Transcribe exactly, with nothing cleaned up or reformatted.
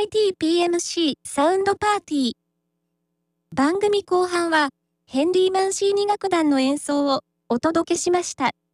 イティーピーエムシー サウンドパーティー。番組後半は、ヘンリー・マンシーニ楽団の演奏をお届けしました。